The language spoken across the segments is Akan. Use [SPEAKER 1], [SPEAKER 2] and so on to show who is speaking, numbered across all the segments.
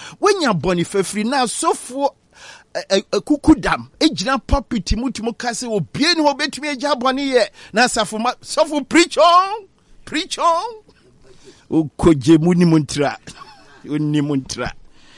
[SPEAKER 1] when ya boni fefri na sofo kukudam ejina puppet mutimu kase obie ni obetumi eja boni ye na sofo preach on koje muni muntra onni muntra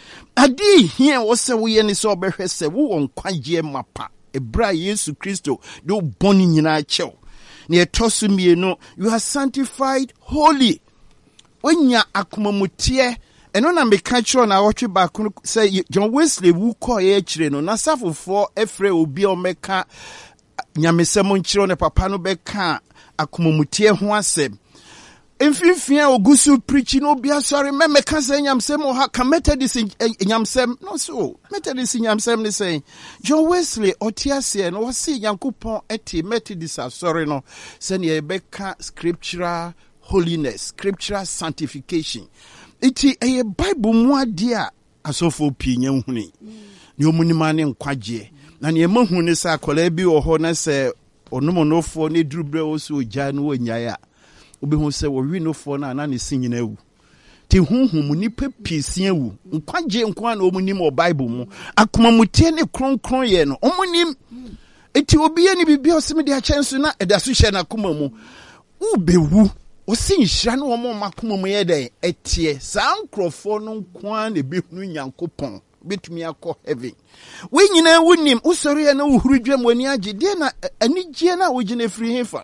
[SPEAKER 1] adi hia wo se wo ye ni so obehwe se wo won kwaje mapa ebra Yesu Kristo do boni nyina chew na etosu mienu you are sanctified holy onya akomamutie eno na meka chiro na wotwe ba ko say John Wesley wu ko ye chire no na safofo efre obi o meka nyamesem nchiro ne papa no beka akomamutie ho asem Enfifia ogusu preaching obi asori me ka say nyamsem o ha ka Methodist nyamsem no so Methodist nyamsem ne say John Wesley otiase no wo se Yankopon eti Methodist asori no se ne e beka scriptural holiness, scriptural sanctification. Iti eye Bible mu ade a asofo pii nya huni ne omunimane nkwaje na ne mahu ne sa akola bi wo ho na se onomonofo ne durubre wo so ogya no wanyaya obehu se wo winofo na ne sinyina ewu ti hunhum nipa pii ewu nkwaje nkwa na omunim o Bible mu akoma mutie ne kronkron ye no omunim eti obi ye ne bibia osem de akyenso na edaso hye na akoma mu ubewu osin hira no omo makoma mu ye den etie saa nkrofo no nkwa na behunu Nyankopon betumi akọ heaven we nyina wunim usori ya na uhuru dwam wani age de na anigye na wogine free hefa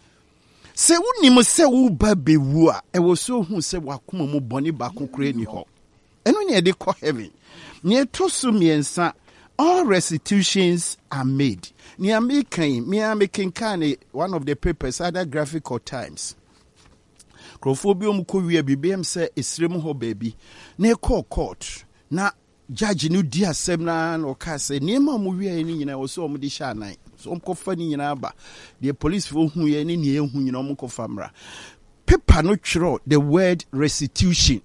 [SPEAKER 1] se wunim se wo ba bewu a ewo so hu se wakoma mu boni ba kokore ni ho eno ne de kọ heaven ne to so miensa all restitutions are made ne making kind one of the papers either Graphic or Times Crophobia ko wi bibem se esrem ho baby na court na judge no di asem na no ka se niema mu wi ni nyina wo so om di sha nan so om ko fa ni nyina ba the police fo hu ye ni ne hu nyina om ko fa mra paper no twiro the word restitution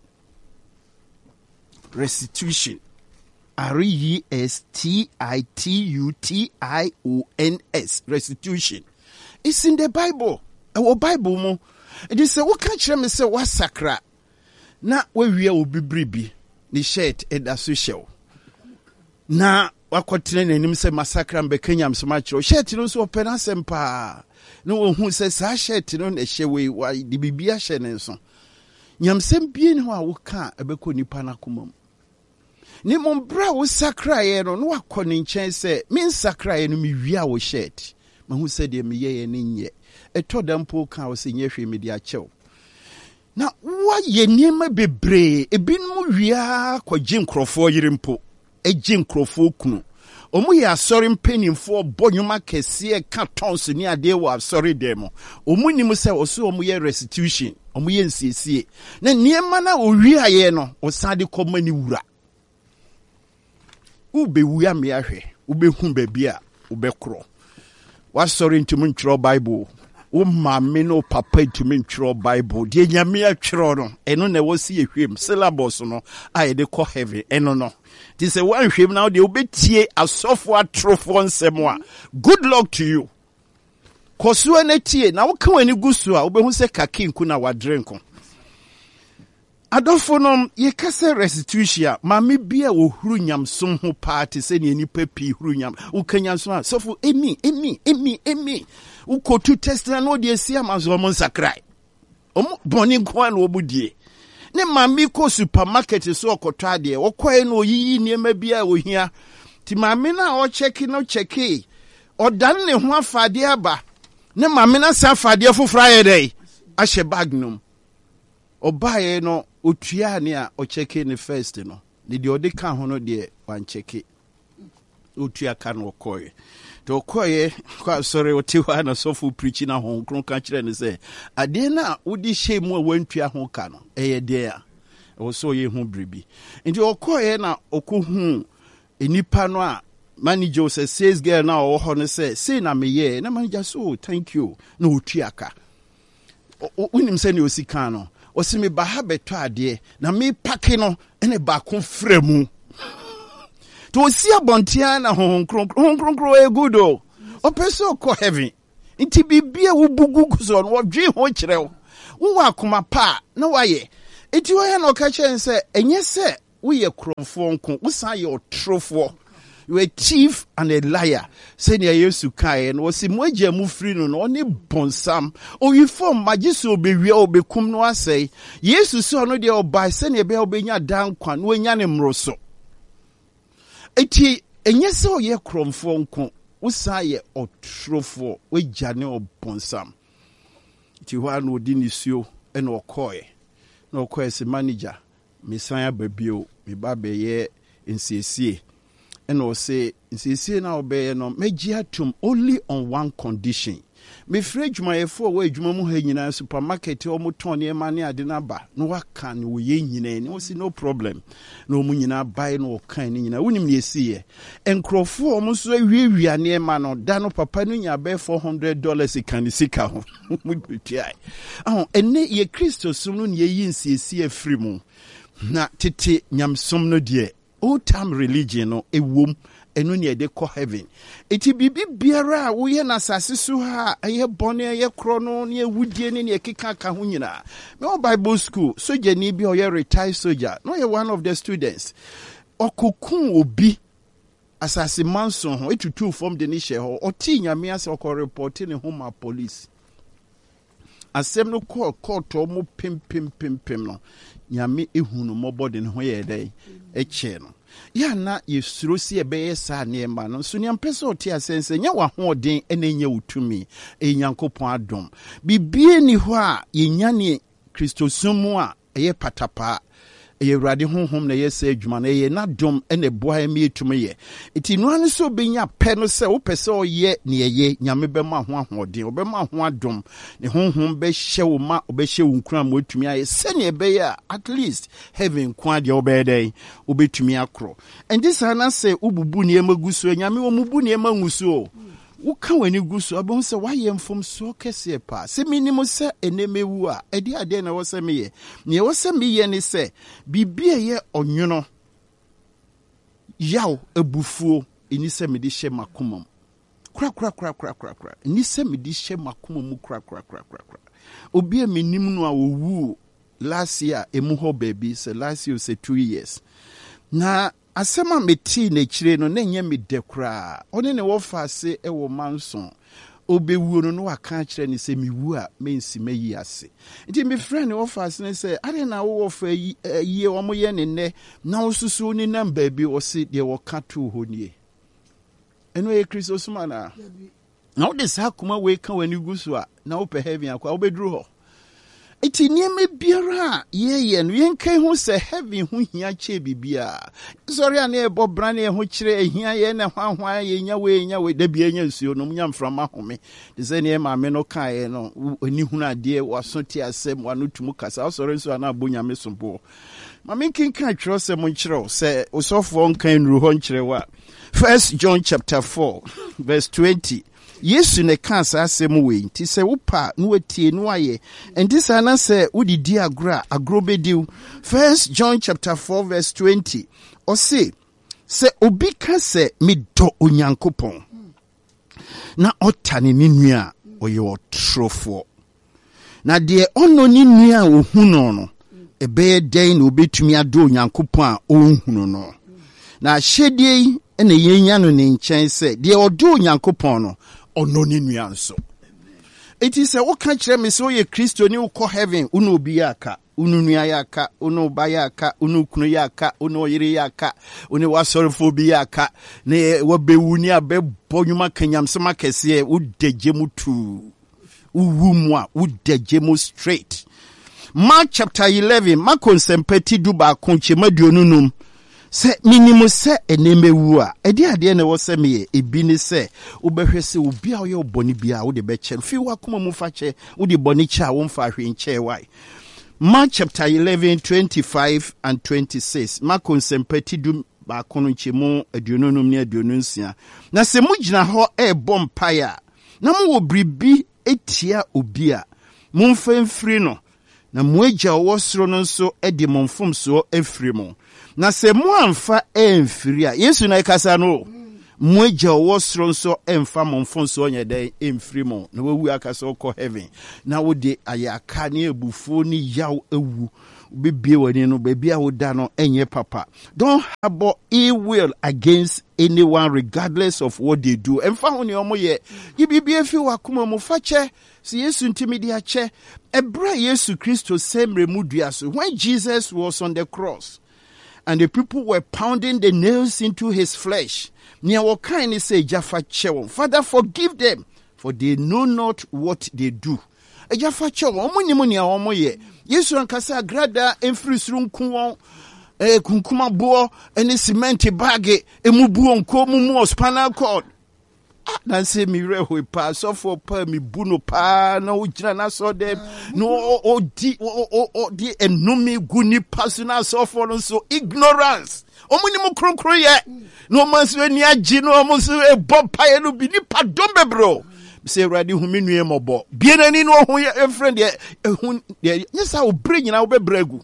[SPEAKER 1] RESTITUTIONS restitution it's in the Bible our Bible mo it is what can you me say what sakra na we obi bribi ni shirt edaso show na wakotene nanim se masakra mbekanya msoma chiro shirt no so opena sempa no ohun se sa shirt no na hyewe wa di bibia hye ne so nyamsem bie ne ho a wo ka ebeko nipa na komam ni mombra wo sakra ye no no wakone nchen se min sakra ye no mi wia wo shirt mahu se de me ye ne nye etodampo ka wo se nyehwe me dia chew na wa ye niema bebre ebinmu wia kwaje nkrofo yirimpo eje nkrofo kunu omu ye asori mpenimfo bonyuma kese ka tons ni ade wo asori demo omu nim se oso omu ye restitution omu ye nsiesie na niema na owia ye no osade komani wura ubewuya me ahwe ubehu babia ubekro wasori ntumi ntro Bible o mame no papa ntumi ntro Bible de nyame atwero no eno na wosi ehwem syllabus no a de kọ heaven eno no ti se wan hwem na de obetie asofo atrofo nsem a good luck to you koso na tie na wo ka wani gusu a obehu se kakinku na wadrenko adofo no ye kase restitution mame bia wo huru nyamsom ho party se ne nipa pi huru nyam wo kanyamsom a sofo emi wo kotu test na no de sia mazo mo sakrai boni kwa na obudie ne mame ko supermarket so okoto ade wo kwae no yiyi niema bia wo hia ti mame na o cheki o dan ne ho afade aba ne mame na sa afade fofora ye dai ahye bag num obaye no otua ne a o cheki ne first no ne de odi ka ho no de wan cheki otua ka no koye to koye kwa sorry otiwa na sofu preaching na hon kron ka kire ne say ade na odi hye mu a wantua ho ka no eye de a o so ye hu bribi nti okoye na okohu enipa no a manager say sales girl na o ho no say na me ye na manager so thank you na otua ka unim say ne osika no o si me ba ha beto ade na me pake no ene ba ko fremu to si abontia na hon kronkron e good o peso ko heaven nti bibia wo bugugu so no dwe ho kire wo akoma pa na waye enti wo ya na o ka chen se enye se we ye kromfo nko, we say your trofo. You a thief and a liar. Say near Yesu kai and was moja mu free no only bonsam. O you form magiso be real be kum no say. Yesu so no de obai say ne be obenya dan kwan no nya ne mroso. Eti enye se o ye kromfo nko, we say ye otrofo, we jane o bonsam. Eti ho an odi nisuo e no okoe. No okoe se manager. Me san babio, me ba be ye nsiesie. And will say, see now obey no mejiatum only on one condition. Me fridge my 4-way jumamu hanging supermarket or mutoni money adinaba. No what can we yin no see no problem. No munina buy no kind in a winning ye see. And crow for almost we near man or dano papa nunya bear $400 a can sick out. Oh, and ye Christo soon ye yin see a free moon. Na tete nyam somno dear. Old time religion no a womb and when ye call heaven. It be biara we na sasisu ha ye bonne ye chrono ye woodien in ye kika kahunina. No Bible school, soldier ni be or ye retired soldier. No ye one of the students. Or cocoon obi asasi manson it to two from the niche or tinya me as or reporting in home police. Asem no call to mo pim no. Nyame ehunu mobodi ne ho ye dai eche no ya na yesuro si ebe sa ne ma no so nyam pese oti asense nya wa hoden ene nya utumi enyankopon adom bibie ni ho a yenya ne kristosumu a eye patapa eye wrade honhom na yesa adwuma na eye na dom ene boa emi etumi ye eti no an so benya pe no se wo pese oye ne eye nyame be ma ho ahoden obema ho adom ne honhom be hye wo ma obehye wo nkura ma otumi aye se ne be ya at least heaven kwa de obedai obetumi akro and this ana say ububu ne emaguso nyame wo mubu ne emanguso Uka weni gusu abon se waye mfom so kese pa se minimo se enemewu a edi ade na wose meye ne wose meye ne se bibie ye onwono yaw ebufuo eni se mede hye makomam kra eni se mede hye makomam kra obi a menim no a owu last year emu ho baby se last year se 2 years na asema meti na chire no na nya me dekra one ne wo fa ase e wo manson obewuo no no aka chire ne se mewu a mensi mayi ase nti me friend wo fa ase ne se are na wo fa yi wo moye ne ne na osusu ni namba bi wo se de wo ka to ho nie eno ye Kristo suma na wo de sa kuma we ka wani gusu a na wo pe heaven akwa wo bedru ho iti nieme biara ye no yenkai ho se heaven ho hia che bibia sorry ana e bobrane ho kire ehia ye na hwanhwan ye nya we da bia nya nsuo no nya mframa home de se ne ma me no kae no oni hunu ade wasoti asem wano tumu kasa sorry nso ana abonya me sombo ma me kinka twro se mo nkire se osofo nkan nru ho nkire wa 1 John chapter 4 verse 20 Yesu ne kansa asem we nti se wopa no watie no aye enti sa na se wodidi agro bediu 1 John chapter 4 verse 20 o se obi ka se medɔ onyankopɔn na ɔtane ne nua ɔyɛ ɔtrofo na de ɔno ne nua ohunu no ebe den na obetumi adɔ onyankopɔn a ohunu no na hyedie ene yenya no ne nkyɛn se de ɔdɔ onyankopɔn no ono ni nuanso eti se wo ka kire me se wo ye Kristo ni wo kɔ heaven unu obi aka unu nua yaka unu ba yaka unu kunu yaka unu yire yaka unu wasorfo bi yaka ne wo bewu ni abebɔ nwuma kanyamsema kese wo degye mutu uwu a wo degye mu straight Mark chapter 11 makonsempati duba konche maduonunum se minimu se enemewu a edi ade na wo se me ebi ni se obehwe se obi a wo boni bia wo de be che fi wa kuma mu fa che wo de boni cha wo mfa hwe nche wai Mark chapter 11 25 and 26 makonsempati du ba kono nchemu aduonunum ne aduonunsia na se mu gina ho e bom paya na mu wo bribi etia obi a mu mfamfiri no na mu agya wo soro no nso e de momfom so afiri mu na se mu amfa emfiri a Yesu na ikasa no mu agya wo soro nso emfa momfom so onye den emfiri mu na wawu akasa ko heaven na wo de ayaka ne ebufuo ni yaw ewu Be when no baby I would dano enye papa. Don't harbor ill will against anyone regardless of what they do. And found your moye. You be a few akuma mufache. See Yesu intimidiache. Ebra Yesu Christo same remudiasu. When Jesus was on the cross and the people were pounding the nails into his flesh, near what kind say Jaffa Chewon, Father, forgive them, for they know not what they do. A Jaffa Chewon, Omunimonia Omoye, Yesu and Kasa Grada, Enfrisrum Kuon, Kunkuma Boa, and a cement baggy, a mubu on Komu spinal cord. Nancy mi rewe pa so for pa mi buno pa na ujina na so dem no di enumi guni personal so for so ignorance omuni mu kronkro ye no manso ani agi no omonso e bob pa ye no bi ni pa dombe bro say ready hu me nue mobo bie nani no ho ye friend ye hu ye nyesa obre nyina wo bebragu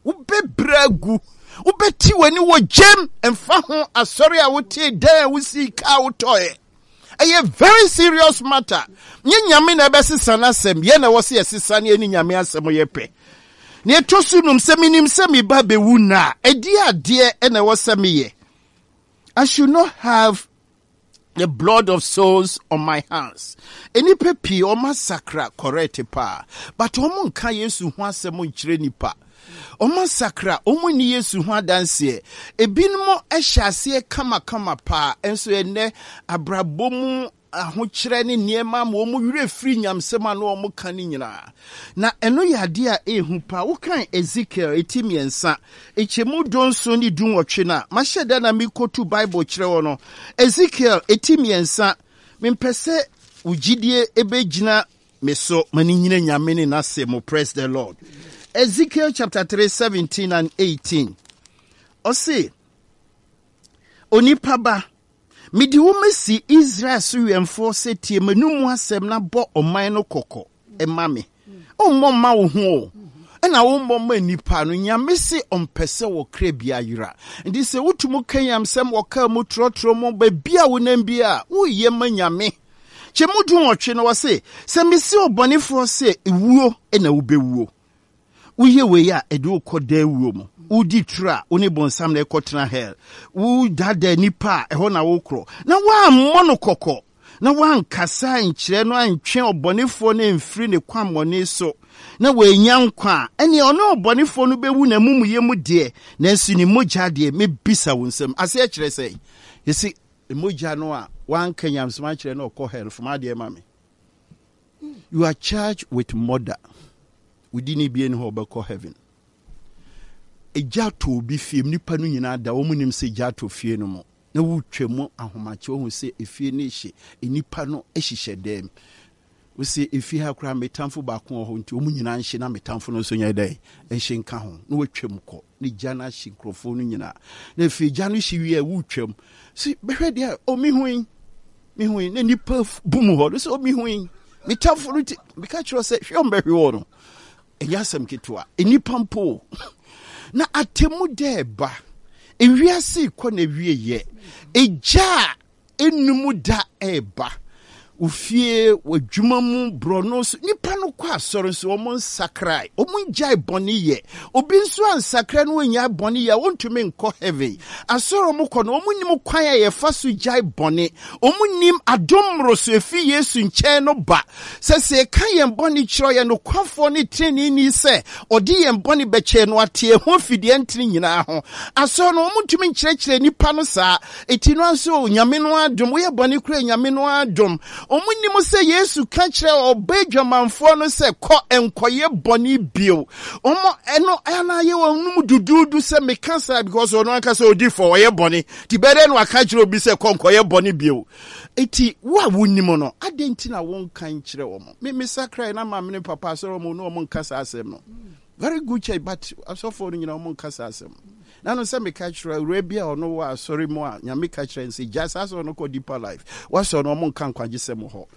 [SPEAKER 1] wo beti wani wo gem emfa ho asori a wo tie dan wo si ka wo toye. A very serious matter. Nye nyame na besi sana sem. Ye na wasi esisa ni eni nyame asemo yepe. Nye tosu num seminim semi ba be wuna. Edia die ene wasemi ye. I should not have the blood of souls on my hands. Eni pepi o masakra correct pa. But omo nka Yesu ho asemo nkyire nipa. O masakra omo ni Yesu ho adanse. Ebinmo ehyase kama pa enso ene abrabomu ahokyere ne niema ma omo wure firi nyamsema no omo kan nyina. Na eno yade a ehu pa wo kan Ezekiel etimiensa echemu donso ni dunwotwe na mahyeda na mikotu Bible kyerɛ wo no Ezekiel etimiensa mempese ugidie ebegyina meso mani nyina nyame ne nasemo. Praise the Lord. Ezekiel chapter 3, 17 and 18. Ose, onipa ba, midi wumesi Israel suyenfo setie menumu asem na bo oman no koko, emame. Ommo ma wo ho. Ena ommo ma nipa no nyame se ompese wo kra bia yira. Ndi se wotumu kanyam sem wo ka mu trotro mo ba bia wo nam bia, wo ye ma nyame. Chemudu otwe no wose, se mesi obonefo se ewuo ena wo bewuo. Uye weya edu kode uomo. Udi tra, uni bonsam na ekotena hell. U dade nipa, eho na wukro. Na wa mono koko. Na wa nkasa nchire no antwe obonefo na mfiri ne kwamone so. Na we nyankwa. Eni ono obonefo no bewu na mumu ye mu de. Na nsu ni mogya de me bisa wonsam. Ase e kire sei. Yesi mogya no a wan kanyam sma kire no ko hell from de mame. You are charged with murder. We didn't be in Hobako heaven. A jato be film nipa no nyina da womunim se jato fie no mo. Na wutwemo ahomache wo se efie ne hye enipa no ehihye dem. We say efie ha kra metamfo ba ko ho nti omu nyina nhye na metamfo no so nya dai ehye nka ho na watwem ko ne jana hye krofo no nyina. Na efie jano hye wie wutwem. Si behwe dia o mi huin na nipa bumu ho so o mi huin metamfo no bika chiro se hwe on behwe wo no. Eyasem kitwa enipa mpo na atemu deba ewiase kɔ na wieye eja enumu da eba ufie wadwuma mu bronos nipa no kwa asɔre so omon sakrai omon jai boniye obi nso ansakra no nya boniye wontumi nkɔ heaven asɔre mo kɔ no omonim kwan ye fa so jai boni omonim adomro so efi Yesu nkyɛn no ba sɛ kan yɛn boni kyerɛ yɛ no kwafo ne treni ni sɛ ɔde yɛn boni bɛkyɛ no atie ho fidie ntini nyina ho asɔre no omontumi nkyerɛkyerɛ nipa no saa eti no nso nyame no adom wo yɛ boni kura nyame no adom omuni mo se Yesu ka kire obedwamanfo no se ko enkoye boni bio omo eno ana ye wonum dududu se me cancer because ono aka se odi for ye boni ti bere no aka kire obi se ko enkoye boni bio eti wa wonnim no adenti na won kan kire omo me sakrai na ma me papa so omo no omo nkasa asem no very good church but so for no nyina omo nkasa asem na no se me catch Arabia or no wa sorry mo nya me catch and say just as no ko deeper life was on omo kan kwaje sem ho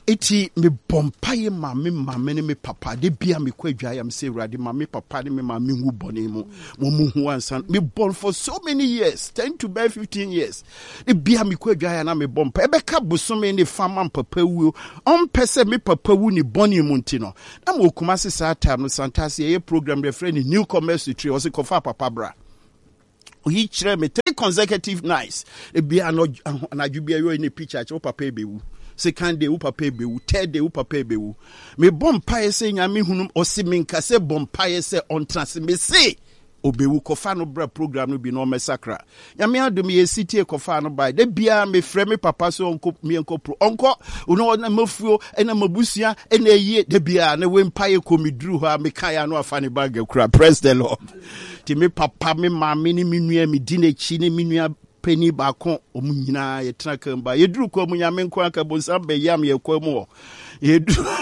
[SPEAKER 1] iti me bompaye mame ne me papa de bia me kwadwa am say rade mame papa ne me mame hu bone mu mo hu ansan me born for so many years 10 to by 15 years de bia me kwadwa ya na me bompa ebeka bosome ne fama papa wu on pese me papa wu ni bone mu ntino na mo kuma se sa time no santase ye program the friend newcomers tree o se kofa papa bra he chere me 3 consecutive nights e bia no anadwubia yo ni picture che papa ebewu second day papa ebewu third day papa ebewu me bompaye se nyame hunum osi me nkase bompaye se ontrase me se obewu kofa no bra program no bi no mesakra nyame adom ye city kofa no by de bia me frɛ me papa so onko me enko pro onko uno na mafuo ena mabusua ena yie de bia na we mpaye komiduru ho a me kan ya no afa ne bag akura. Praise the Lord. Ti me papa me mama ni minua me di na chi ni minua pani ba ko omu nyina ye tena kamba ye duru ko mu nyame nko aka bonsan be yam ye kwa mu ye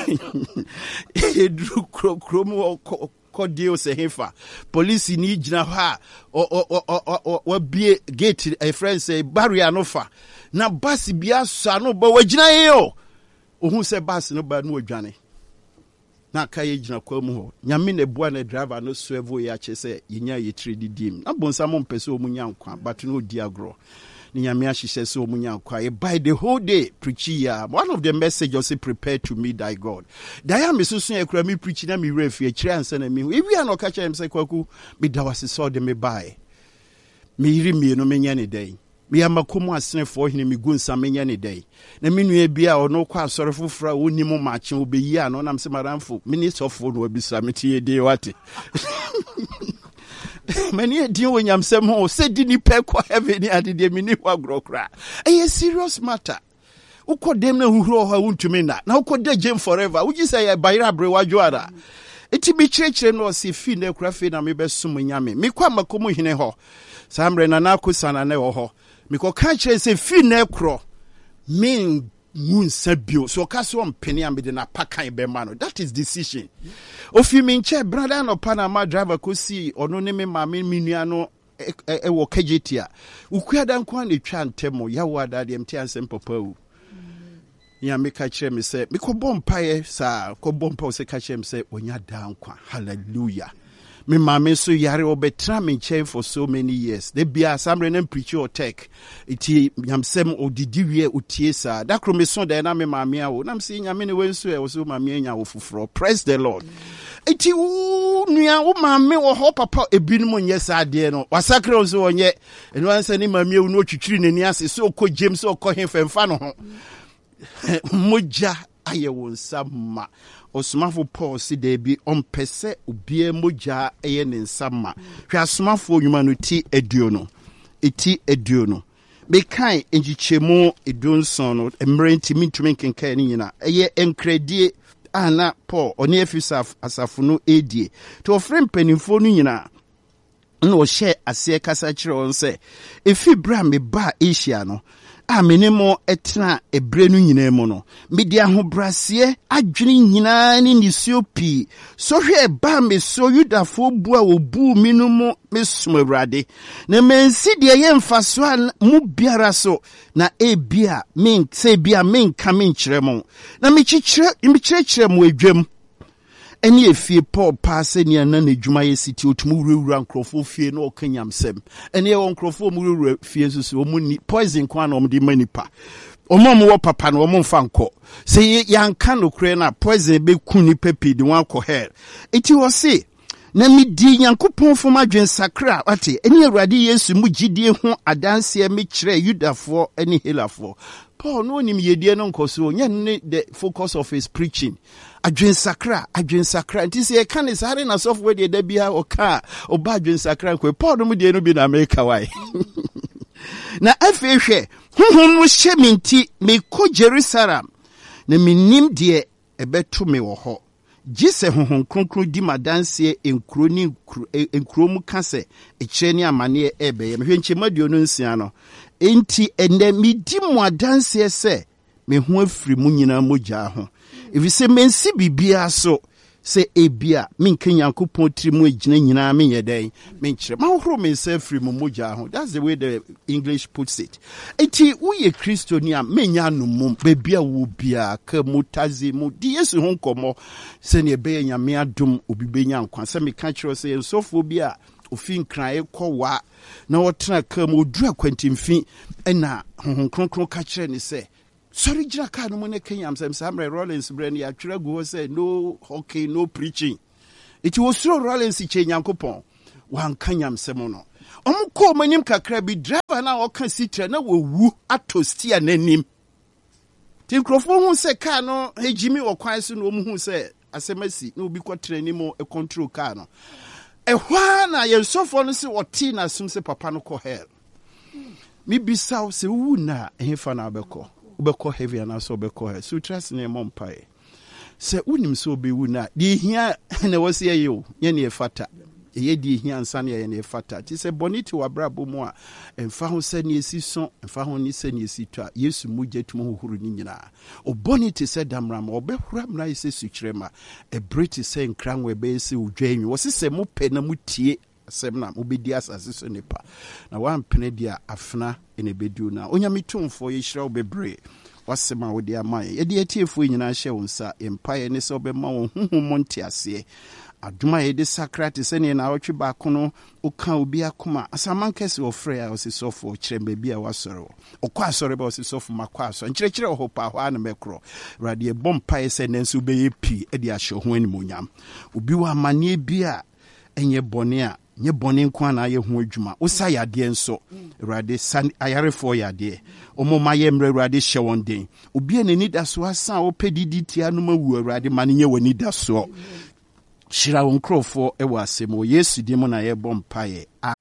[SPEAKER 1] duru kro mu ko dio se hefa police ni gina ha o bie gate a friend say barrier no fa na bus bia so no ba wagina ye o ohun se bus no ba no odwane na ka ye gina kwa mu ho nyame na bua na driver no swervo ya che se yenya ye trade dim na bonsam mpese omunya nkwa but no di agro ni nyame ahihye se omunya nkwa by the whole day preaching ya one of the messages say prepare to meet thy God daya me susu e kura me preach na me refi e kire ansa na me hu ewi an okacha em se kwaku me dawase so de me buy me yiri me no menya ne dai me amakomu asenefo hene me gunsa menya ne dai na me nua bia ono kwa asore fofora oni mo maache obeyi ano na me se maramfo minister of no abisa me tie de wate many a deal when I'm some more said didn't pay kwa heaven at the mini grokra. A serious matter. Who could them know who are to me now? Now could they jam forever? Would you say a bayra brewa juada? It be church and was if fin de craft and me best summon yami. Me kwa makumu hine ho. Sambre na nakusana ne ho. Me ko catch a fin necro. Mean moon sabio so kaso mpeni ambe na paka be mano. That is decision. Ofi minche brother no Panama driver ko si ono ne me mame minua no e wo kajetia ukuada nkwa ne twa ntemo ya wada de mti ansem papa wu ya me ka kire me se me ko bompae sa ko bompa se ka kire me se onya da nkwa. Hallelujah. Me mame so yare obetra me nche for so many years de bia samre na preach or tech iti nyamsem odidi wie otie sa da kro me so da na me mame awo na me se nyame ne wenso e wo so mame anya wo foforo. Praise the Lord. Iti nua wo mame wo ho papa ebinum nye sa de no wasakre wo so onye eno ansa ni mame wu no twitwiri nani ase so ko James so ko hemfa no ho moja aye wo nsama osumafo Paul si de bi ompese obie moja eye ne nsama hwa asumafo nyuma no ti eduono be kan enjichemu edunson no emrenti mintumi kenkan ni nyina eye enkredie ana Paul oni efisaf asafo no edie to ofrem panimfo no nyina na o share ase kasa kire on se efi bra me ba Asia no amenemo etna ebre no nyina mu no media ho brase adwene nyina ni nisiopi so hwe ba me so Yudafo bua obu minumu mesum Awurade na mensi de ye mfaso mu biara so na ebia men se bia men ka men kire mo na me kire mo adwam eni efie Paul passe ni na adwuma ye city otumu wurawura nkrofo fie na okanyamsem eni e won nkrofo mu wurawura fie susu omu ni poison kwa na omde manipa omom wo papa na omfa nko se yanka no kure na poison be kuni pepi de wan ko hair eti wo se na midi Nyankopon fom adwen sakra ate eni Awurade Yesu mu gidie ho adanse me kire Yudafo eni Helafo Paul no nim yedie no nkoso nya ne the focus of his preaching adwen sakra nti se kan is hare na software de da bia o ka oba adwen sakra ko Paul no mu de no bi na America wai na afehwe honhom no hye minti me ko Jerusalem na minim de ebeto me wo ho gise honhom kronkron di madanse enkro mu kase ekire ni amane ebe me hwenche madio no nsia no enti ende mi di mu adanse se me ho afiri mu nyina mogya ho if you say mensi bibia so se ebia minka Nyankopɔn tiri mu egyina nyina me yeden me nkyere ma horo me nsa free mu mogya ho. That's the way the English puts it. Enti wo ye Kristo ni a menya no mum bebia wo bia ka mutazi mu di Yesu ho nkomo se ne be nyame adom obi benya nkwa se me ka kyerɛ se ensofo bia ofin kran ekɔwa na wɔtena ka mu odura kwantimfi na honhom kronkron ka kyerɛ ne se sorry jira ka no ne Kenyam sem Samuel Rollins brand ya twere go say no okay no preaching. It was so Rollins che Nyankopɔn wan Kenyam sem no. Omko manim kakra bi driver na oka sitra na wawu atostia nanim. Tin krofo hu se ka no hejimi okwan so no hu se asemasi na obi kwatra ni mo e control car no. Ehwa na yensofo no se oti na sum se papa no kɔ hell. Mi bisaw se wu na ehfa na abekɔ. Ubeko heavy and also beko he. So trust in a mompae. Se unim so be wuna. Di here and was here you. Yenny a fata. Ye di here and sunny and a fata. Tis a bonito abrabo moa. And found send ye see son and found ye send ye see to yes mujet muhurina. O bonity said damram or be ram nice sutrema. A British saying crown we base u drain. Was this a mo penamutie? Semna obidias asiso nipa na wan penedia afna ene bedu na onyame tumfo yehira obebre wasema wo dia man ye de atiefo nyina hye wonsa empire ne se obema wo huhum ntiase aduma ye de sakrate se ne na wotwe ba kono oka obi akoma asamankese ofre a osisofo kirembe bia wasoro okwa asore ba osisofo makwa aso nkirekire ho pa ho an mekro radie bompa se nenso be ye pi e de ahye ho animonyam obi wa mane bia enye bone a nye bone nkwa na ye ho adwuma usa yade enso Awurade san ayarefo yade omoma ye mre Awurade hye won den obi anani da so asan opedidi tia no mawu Awurade mane nye wani da so shira won krofo e wa asemo Yesu di mo na ye bompa ye